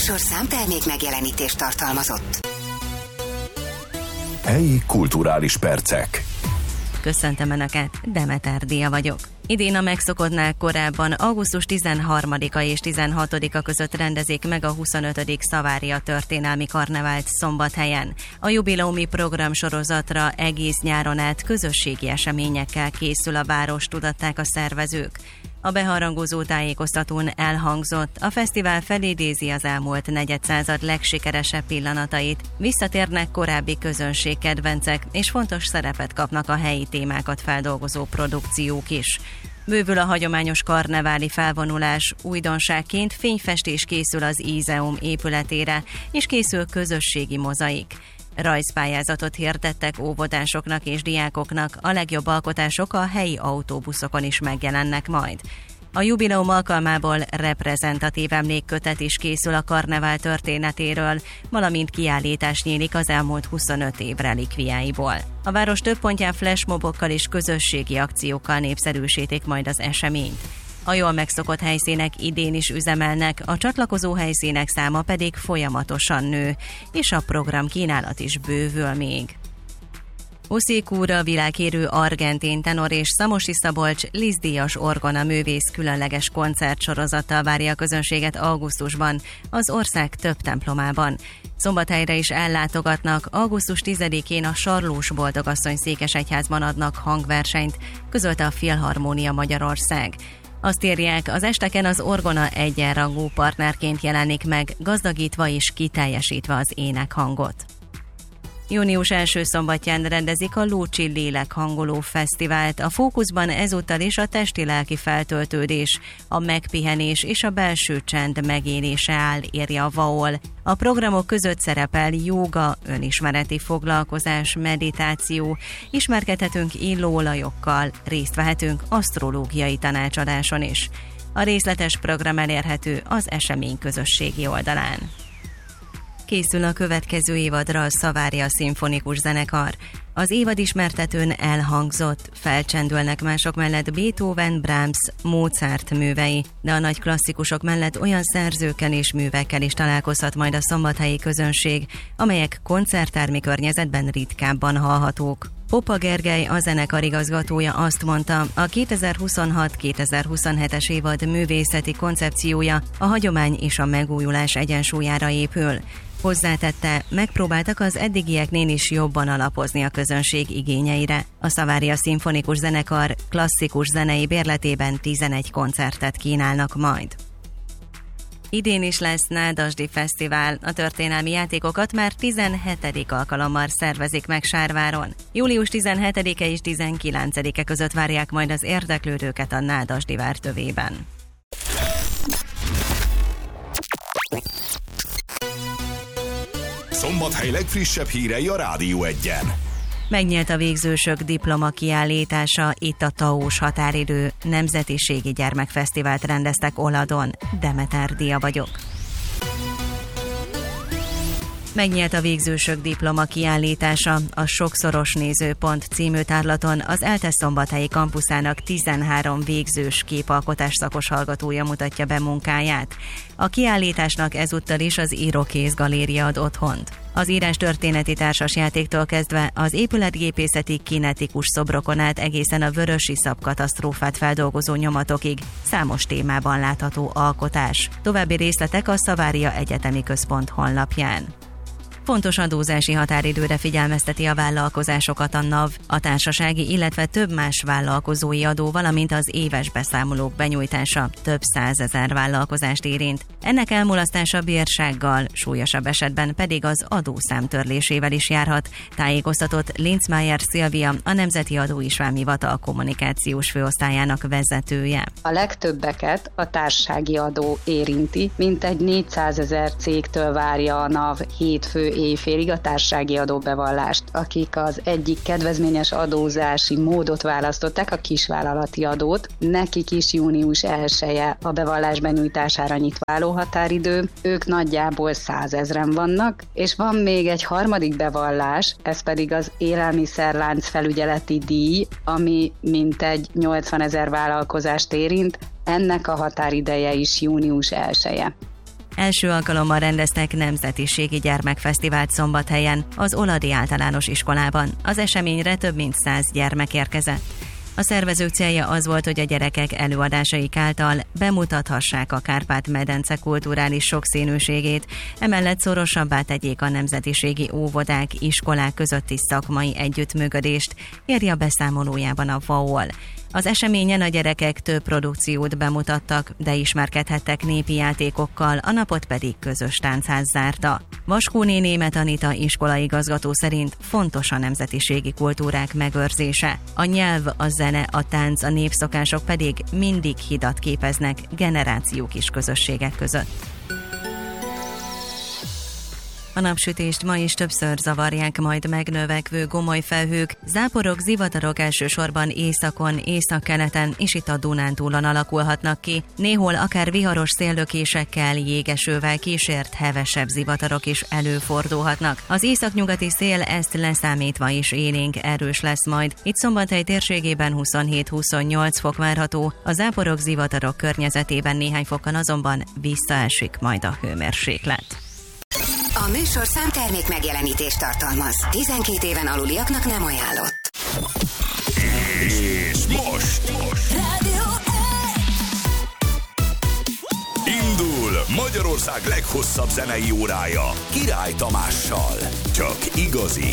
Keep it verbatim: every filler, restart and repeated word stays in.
műsorszám termék megjelenítést tartalmazott. Helyi kulturális percek. Köszöntöm Önöket, Demeter Dia vagyok. Idén a megszokottnál korábban augusztus tizenharmadika és tizenhatodika között rendezik meg a huszonötödik Szavária történelmi karnevált Szombathelyen. A jubileumi programsorozatra egész nyáron át közösségi eseményekkel készül a város, tudatták a szervezők. A beharangozó tájékoztatón elhangzott, a fesztivál felidézi az elmúlt negyedszázad legsikeresebb pillanatait, visszatérnek korábbi közönségkedvencek, és fontos szerepet kapnak a helyi témákat feldolgozó produkciók is. Bővül a hagyományos karneváli felvonulás, újdonságként fényfestés készül az Ízeum épületére, és készül közösségi mozaik. Rajzpályázatot hirdettek óvodásoknak és diákoknak, a legjobb alkotások a helyi autóbuszokon is megjelennek majd. A jubileum alkalmából reprezentatív emlékkötet is készül a karnevál történetéről, valamint kiállítás nyílik az elmúlt huszonöt év relikviáiból. A város több pontján flashmobokkal és közösségi akciókkal népszerűsítik majd az eseményt. A jól megszokott helyszínek idén is üzemelnek, a csatlakozó helyszínek száma pedig folyamatosan nő, és a program kínálat is bővül még. José Cura világhírű argentin tenor és Szamosi Szabolcs Liszt-díjas orgona művész különleges koncertsorozattal várja a közönséget augusztusban az ország több templomában. Szombathelyre is ellátogatnak, augusztus tizedikén a Sarlós Boldogasszony székesegyházban adnak hangversenyt, közölte a Filharmónia Magyarország. Azt írják, az esteken az orgona egyenrangú partnerként jelenik meg, gazdagítva és kiteljesítve az énekhangot. Június első szombatján rendezik a Lócsi Lélekhangoló Fesztivált, a fókuszban ezúttal is a testi-lelki feltöltődés, a megpihenés és a belső csend megélése áll, írja a vaol. A programok között szerepel jóga, önismereti foglalkozás, meditáció, ismerkedhetünk illóolajokkal, részt vehetünk asztrológiai tanácsadáson is. A részletes program elérhető az esemény közösségi oldalán. Készül a következő évadra a Szavária Szimfonikus Zenekar. Az évad ismertetőn elhangzott, felcsendülnek mások mellett Beethoven, Brahms, Mozart művei, de a nagy klasszikusok mellett olyan szerzőkkel és művekkel is találkozhat majd a szombathelyi közönség, amelyek koncerttermi környezetben ritkábban hallhatók. Popa Gergely, a zenekar igazgatója azt mondta, a kétezer-huszonhat kétezer-huszonhetes évad művészeti koncepciója a hagyomány és a megújulás egyensúlyára épül. Hozzátette, megpróbáltak az eddigieknél is jobban alapozni a közönség igényeire. A Szavária Szimfonikus Zenekar klasszikus zenei bérletében tizenegy koncertet kínálnak majd. Idén is lesz Nádasdy Fesztivál, a történelmi játékokat már tizenhetedik alkalommal szervezik meg Sárváron. július tizenhetedike és tizenkilencedike között várják majd az érdeklődőket a Nádasdy vártövében. Szombathely legfrissebb hírei a Rádió Egyen. Megnyílt a végzősök diploma kiállítása, itt a taós határidő, nemzetiségi gyermekfesztivált rendeztek Oladon. Demeter Dia vagyok. Megnyílt a végzősök diploma kiállítása, a Sokszoros Nézőpont című tárlaton az ELTE szombathelyi kampuszának tizenhárom végzős képalkotás szakos hallgatója mutatja be munkáját. A kiállításnak ezúttal is az Írókész Galéria ad otthont. Az írástörténeti társasjátéktól kezdve az épületgépészeti kinetikus szobrokon át egészen a vörösiszap katasztrófát feldolgozó nyomatokig számos témában látható alkotás. További részletek a Szavária Egyetemi Központ honlapján. Fontos adózási határidőre figyelmezteti a vállalkozásokat a NAV, a társasági, illetve több más vállalkozói adó, valamint az éves beszámolók benyújtása több százezer vállalkozást érint. Ennek elmulasztása bírsággal, súlyosabb esetben pedig az adószám törlésével is járhat, tájékoztatott Linzmeier Szilvia, a Nemzeti Adóisvámi Hivatal kommunikációs főosztályának vezetője. A legtöbbeket a társasági adó érinti, mintegy négyszázezer cégtől várja a NAV hétfő éjfélig a társasági adóbevallást, akik az egyik kedvezményes adózási módot választották, a kisvállalati adót. Nekik is június elseje a bevallás benyújtására nyitva álló határidő, ők nagyjából százezren vannak, és van még egy harmadik bevallás, ez pedig az élelmiszerlánc felügyeleti díj, ami mintegy nyolcvanezer vállalkozást érint, ennek a határideje is június elseje. Első alkalommal rendeztek nemzetiségi gyermekfesztivált Szombathelyen, az Oladi Általános Iskolában. Az eseményre több mint száz gyermek érkezett. A szervezők célja az volt, hogy a gyerekek előadásaik által bemutathassák a Kárpát-medence kulturális sokszínűségét, emellett szorosabbá tegyék a nemzetiségi óvodák, iskolák közötti szakmai együttműködést, írja beszámolójában a vé á o el. Az eseményen a gyerekek több produkciót bemutattak, de ismerkedhettek népi játékokkal, a napot pedig közös táncház zárta. Vaskóné Németh Anita iskolaigazgató szerint fontos a nemzetiségi kultúrák megőrzése. A nyelv, a zene, a tánc, a népszokások pedig mindig hidat képeznek generációk és közösségek között. A napsütést ma is többször zavarják majd megnövekvő gomoly felhők, záporok, zivatarok elsősorban északon, északkeleten és itt a Dunántúlon alakulhatnak ki. Néhol akár viharos széllökésekkel, jégesővel kísért hevesebb zivatarok is előfordulhatnak. Az északnyugati szél ezt leszámítva is élénk erős lesz majd. Itt Szombathely térségében huszonhét-huszonnyolc fok várható, a záporok, zivatarok környezetében néhány fokkal azonban visszaesik majd a hőmérséklet. A műsor számtermék megjelenítést tartalmaz. tizenkét éven aluliaknak nem ajánlott. És most, most. Rádió indul Magyarország leghosszabb zenei órája Király Tamással. Csak igazi